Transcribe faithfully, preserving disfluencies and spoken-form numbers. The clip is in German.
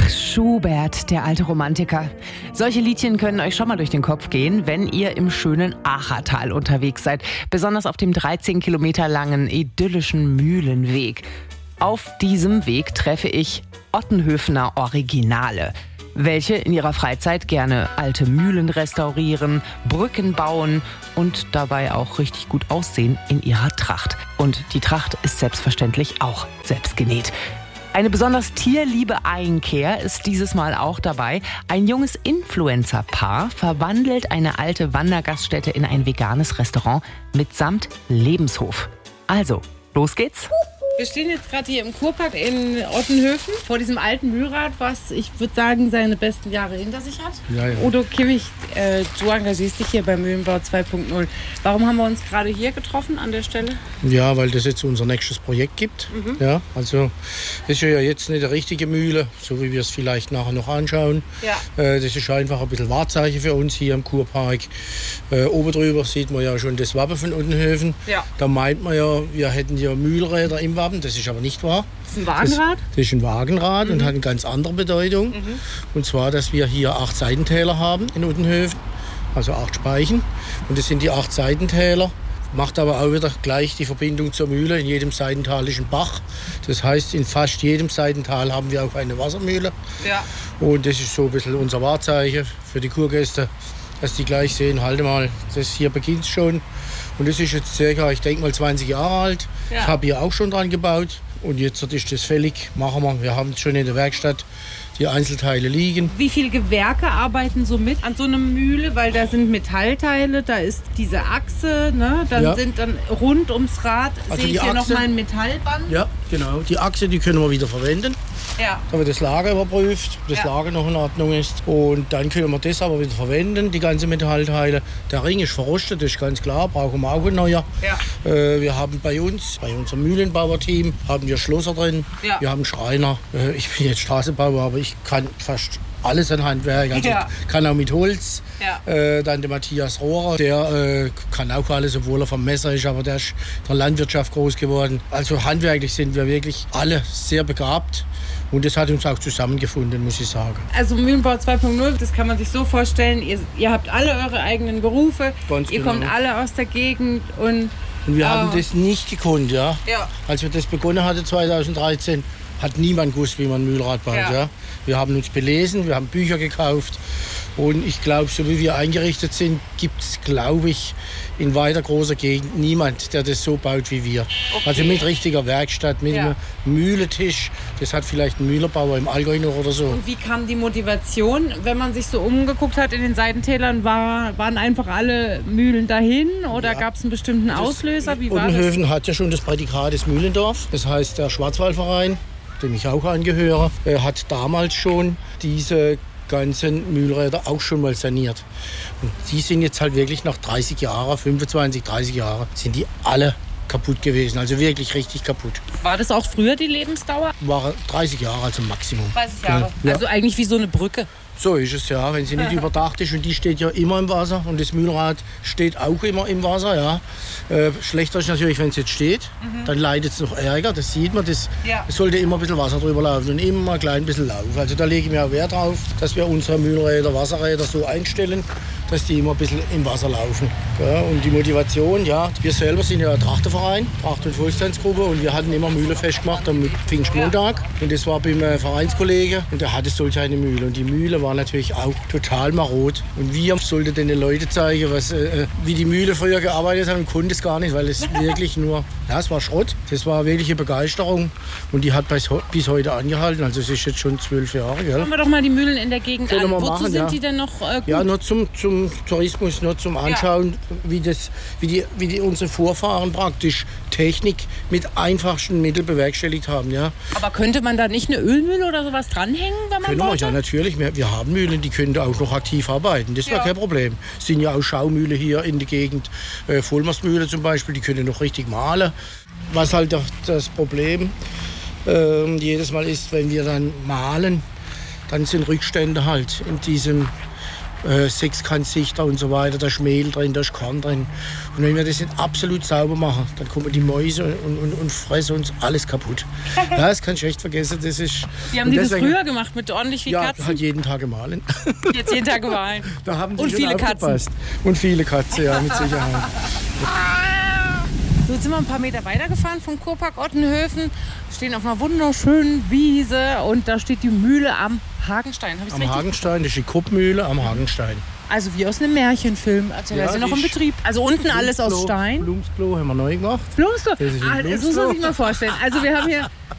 Schubert, der alte Romantiker. Solche Liedchen können euch schon mal durch den Kopf gehen, wenn ihr im schönen Achertal unterwegs seid. Besonders auf dem dreizehn Kilometer langen, idyllischen Mühlenweg. Auf diesem Weg treffe ich Ottenhöfener Originale, welche in ihrer Freizeit gerne alte Mühlen restaurieren, Brücken bauen und dabei auch richtig gut aussehen in ihrer Tracht. Und die Tracht ist selbstverständlich auch selbst genäht. Eine besonders tierliebe Einkehr ist dieses Mal auch dabei. Ein junges Influencer-Paar verwandelt eine alte Wandergaststätte in ein veganes Restaurant mitsamt Lebenshof. Also, los geht's. Wir stehen jetzt gerade hier im Kurpark in Ottenhöfen vor diesem alten Mühlrad, was, ich würde sagen, seine besten Jahre hinter sich hat. Ja, ja. Udo Kimmich, äh, du engagierst dich hier bei Mühlenbau zwei Punkt null. Warum haben wir uns gerade hier getroffen an der Stelle? Ja, weil das jetzt unser nächstes Projekt gibt. Mhm. Ja, also das ist ja jetzt nicht eine richtige Mühle, so wie wir es vielleicht nachher noch anschauen. Ja. Äh, das ist einfach ein bisschen Wahrzeichen für uns hier im Kurpark. Äh, oben drüber sieht man ja schon das Wappen von Ottenhöfen. Ja. Da meint man ja, wir hätten ja Mühlräder im Wappen. Das ist aber nicht wahr. Das ist ein Wagenrad? Das, das ist ein Wagenrad mhm. und hat eine ganz andere Bedeutung. Mhm. Und zwar, dass wir hier acht Seitentäler haben in Ottenhöfen, also acht Speichen. Und das sind die acht Seitentäler. Macht aber auch wieder gleich die Verbindung zur Mühle. In jedem Seitental ist ein Bach. Das heißt, in fast jedem Seitental haben wir auch eine Wassermühle. Ja. Und das ist so ein bisschen unser Wahrzeichen für die Kurgäste, dass die gleich sehen, halte mal, das hier beginnt schon. Und das ist jetzt circa, ich denke mal, zwanzig Jahre alt. Ja. Ich habe hier auch schon dran gebaut. Und jetzt ist das fällig. Machen wir. Wir haben es schon in der Werkstatt die Einzelteile liegen. Wie viele Gewerke arbeiten so mit an so einer Mühle? Weil da sind Metallteile, da ist diese Achse, ne? Dann Ja. sind dann rund ums Rad, Also sehe ich die hier Achse- nochmal ein Metallband. Ja, genau. Die Achse, die können wir wieder verwenden. Ja. Da wird das Lager überprüft, ob das Ja. Lager noch in Ordnung ist. Und dann können wir das aber wieder verwenden, die ganzen Metallteile. Der Ring ist verrostet, das ist ganz klar, brauchen wir auch ein neuer. Ja. Äh, wir haben bei uns, bei unserem Mühlenbauerteam, haben wir Schlosser drin. Ja. Wir haben Schreiner. Äh, ich bin jetzt Straßenbauer, aber ich kann fast alles an Handwerk. Also Ja. ich kann auch mit Holz. Ja. Äh, dann der Matthias Rohrer, der äh, kann auch alles, obwohl er vom Messer ist, aber der ist in der Landwirtschaft groß geworden. Also handwerklich sind wir wirklich alle sehr begabt. Und das hat uns auch zusammengefunden, muss ich sagen. Also Mühlenbau zwei Punkt null, das kann man sich so vorstellen, ihr, ihr habt alle eure eigenen Berufe, Ganz ihr genau. kommt alle aus der Gegend und... Und wir äh, haben das nicht gekonnt, ja. Ja. Als wir das begonnen hatten zweitausenddreizehn, hat niemand gewusst, wie man ein Mühlrad baut. Ja. Ja. Wir haben uns belesen, wir haben Bücher gekauft. Und ich glaube, so wie wir eingerichtet sind, gibt es, glaube ich, in weiter großer Gegend niemand, der das so baut wie wir. Okay. Also mit richtiger Werkstatt, mit Ja. einem Mühletisch. Das hat vielleicht ein Mühlerbauer im Allgäu noch oder so. Und wie kam die Motivation, wenn man sich so umgeguckt hat in den Seitentälern, war, waren einfach alle Mühlen dahin oder Ja. gab es einen bestimmten Auslöser? Wie war das? Ottenhöfen hat ja schon das Prädikat des Mühlendorf. Das heißt, der Schwarzwaldverein, dem ich auch angehöre, äh, hat damals schon diese ganzen Mühlräder auch schon mal saniert. Und die sind jetzt halt wirklich nach dreißig Jahren, fünfundzwanzig, dreißig Jahre, sind die alle kaputt gewesen. Also wirklich richtig kaputt. War das auch früher die Lebensdauer? War dreißig Jahre also Maximum. dreißig Jahre. Ja. Also eigentlich wie so eine Brücke. So ist es ja, wenn sie nicht überdacht ist und die steht ja immer im Wasser und das Mühlrad steht auch immer im Wasser, ja. Äh, schlechter ist natürlich, wenn es jetzt steht, mhm. dann leidet es noch Ärger, das sieht man, das, Ja. es sollte immer ein bisschen Wasser drüber laufen und immer ein klein bisschen Lauf. Also da lege ich mir auch Wert drauf, dass wir unsere Mühlräder, Wasserräder so einstellen, dass die immer ein bisschen im Wasser laufen. Ja, und die Motivation, ja, wir selber sind ja ein Trachterverein, Tracht- und Volkstanzgruppe und wir hatten immer Mühle festgemacht am Pfingstmontag und das war beim äh, Vereinskollege und der hatte solch eine Mühle und die Mühle war natürlich auch total marot. Und wir sollten den Leuten zeigen, was, äh, wie die Mühle früher gearbeitet hat und konnte es gar nicht, weil es wirklich nur, ja, es war Schrott. Das war wirklich eine Begeisterung und die hat bis, bis heute angehalten. Also es ist jetzt schon zwölf Jahre. Gell? Schauen wir doch mal die Mühlen in der Gegend Können an. wir Wozu machen, sind ja. die denn noch äh, gut? Ja, nur zum, zum Tourismus, nur zum Anschauen, wie, das, wie, die, wie die unsere Vorfahren praktisch Technik mit einfachsten Mitteln bewerkstelligt haben. Ja. Aber könnte man da nicht eine Ölmühle oder sowas dranhängen, wenn man Können wir, wollte? ja natürlich. Wir, wir haben Mühlen, die können da auch noch aktiv arbeiten. Das wäre Ja. kein Problem. Es sind ja auch Schaumühle hier in der Gegend. Äh, Vollmastmühle zum Beispiel, die können noch richtig mahlen. Was halt doch das Problem äh, jedes Mal ist, wenn wir dann mahlen, dann sind Rückstände halt in diesem äh, Sechskantsichter und so weiter. Da ist Mehl drin, da ist Korn drin. Und wenn wir das nicht absolut sauber machen, dann kommen die Mäuse und, und, und fressen uns alles kaputt. Ja, das kannst du echt vergessen. Das ist, Wie haben die deswegen, das früher gemacht, mit ordentlich viel ja, Katzen? Ja, halt jeden Tag gemahlen. Jetzt jeden Tag gemahlen. Da haben die und viele aufgepasst. Katzen. Und viele Katzen, ja, mit Sicherheit. So, jetzt sind wir ein paar Meter weitergefahren vom Kurpark Ottenhöfen, stehen auf einer wunderschönen Wiese und da steht die Mühle am Hagenstein. Hab ich's am richtig? Hagenstein, das ist die Kuppmühle am Hagenstein. Also wie aus einem Märchenfilm, als wäre ja, sie noch im Betrieb. Also unten alles aus Stein. Blumsklo haben wir neu gemacht. Blumsklo? Ah, das muss man sich mal vorstellen. Also wir haben hier